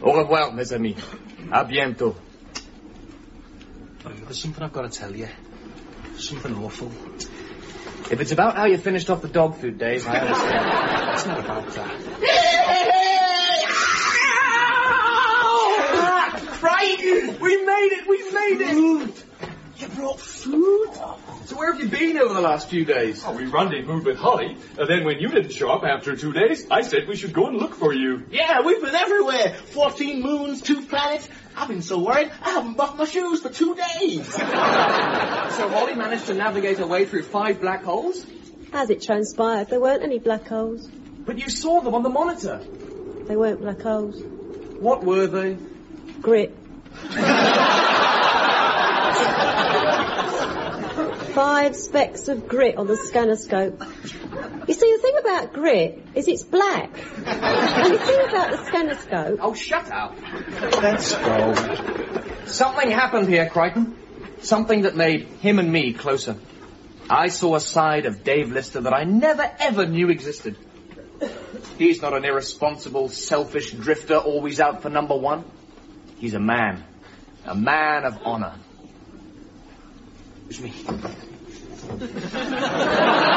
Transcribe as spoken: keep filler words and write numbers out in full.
Au revoir, mes amis. À bientôt. Oh, there's something I've got to tell you. Something awful. If it's about how you finished off the dog food days, I understand. It's not about that. Crichton! We made it! We made it! Food! You brought food? So where have you been over the last few days? Oh, we rendezvoused with Holly. And then when you didn't show up after two days, I said we should go and look for you. Yeah, we've been everywhere. Fourteen moons, two planets. I've been so worried, I haven't buffed my shoes for two days. So Holly managed to navigate her way through five black holes? As it transpired, there weren't any black holes. But you saw them on the monitor. They weren't black holes. What were they? Grit. Five specks of grit on the scannoscope. You see, the thing about grit is it's black. And the thing about the scannoscope... Oh, shut up. Let's go. Something happened here, Crichton. Something that made him and me closer. I saw a side of Dave Lister that I never, ever knew existed. He's not an irresponsible, selfish drifter always out for number one. He's a man. A man of honor. It's me.